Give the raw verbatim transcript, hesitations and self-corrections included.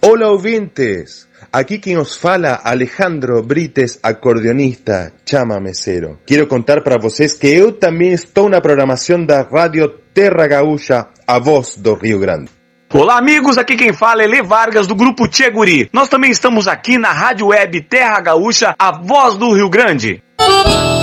Olá, ouvintes! Aqui quem os fala, Alejandro Brites, acordeonista, chamamecero. Quero contar para vocês que eu também estou na programação da Rádio Terra Gaúcha, a voz do Rio Grande. Olá, amigos, aqui quem fala é Lê Vargas, do Grupo Tchê Guri. Nós também estamos aqui na Rádio Web Terra Gaúcha, a voz do Rio Grande.